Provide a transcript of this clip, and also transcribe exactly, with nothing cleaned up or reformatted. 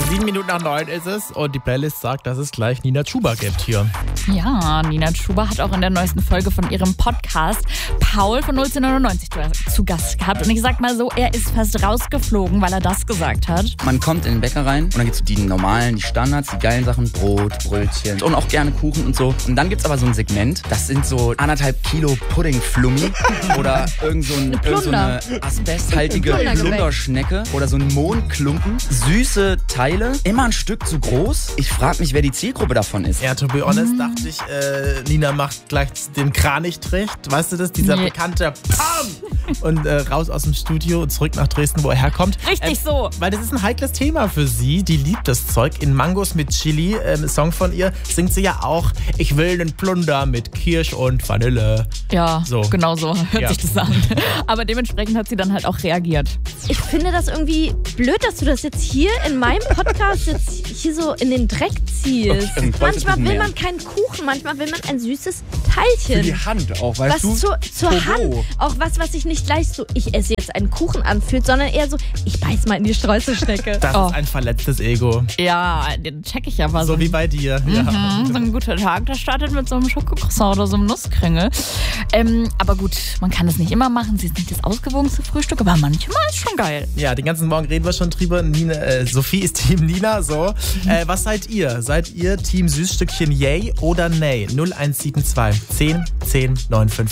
Sieben Minuten nach neun ist es und die Playlist sagt, dass es gleich Nina Chuba gibt hier. Ja, Nina Chuba hat auch in der neuesten Folge von ihrem Podcast Paul von null zehn neunundneunzig zu Gast gehabt. Und ich sag mal so, er ist fast rausgeflogen, weil er das gesagt hat. Man kommt in den Bäcker rein und dann gibt's so die normalen, die Standards, die geilen Sachen, Brot, Brötchen und auch gerne Kuchen und so. Und dann gibt's aber so ein Segment, das sind so anderthalb Kilo Puddingflummi oder irgend so, ein, irgend so eine asbesthaltige Plunderschnecke oder so ein Mohnklumpen. Süße Teile, immer ein Stück zu groß. Ich frage mich, wer die Zielgruppe davon ist. Ja, to be honest, dachte ich, äh, Nina macht gleich den Kranich recht. Weißt du das? Dieser Nee. bekannte Pam! Und äh, raus aus dem Studio und zurück nach Dresden, wo er herkommt. Richtig Ähm, so. Weil das ist ein heikles Thema für sie. Die liebt das Zeug. In Mangos mit Chili, äh, ein Song von ihr, singt sie ja auch, ich will einen Plunder mit Kirsch und Vanille. Ja, So. genau so hört Ja. sich das an. Aber dementsprechend hat sie dann halt auch reagiert. Ich finde das irgendwie blöd, dass du das jetzt hier in meinem Podcast jetzt hier so in den Dreck ziehst. Okay, Manchmal will mehr. man keinen Kuchen, manchmal will man ein süßes Für die Teilchen. Hand auch, weißt Was du? zur, zur Togo. Hand. Auch was, was sich nicht gleich so, ich esse jetzt einen Kuchen anfühlt, sondern eher so, ich beiß mal in die Streuselschnecke. Das Oh. ist ein verletztes Ego. Ja, den check ich aber so. So wie bei dir. Ja. Mhm, so ein guter Tag, der startet mit so einem Schokocroissant oder so einem Nusskringel. Ähm, aber gut, man kann es nicht immer machen. Sie ist nicht das ausgewogenste Frühstück, aber manchmal ist schon geil. Ja, den ganzen Morgen reden wir schon drüber. Nina, äh, Sophie ist Team Nina, so. Äh, was seid ihr? Seid ihr Team Süßstückchen Yay oder Nay? null eins sieben zwei zehn zehn neun fünf.